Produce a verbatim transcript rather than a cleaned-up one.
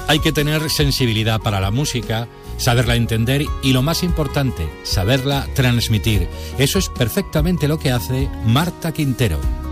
Hay que tener sensibilidad para la música, saberla entender y, lo más importante, saberla transmitir. Eso es perfectamente lo que hace Marta Quintero.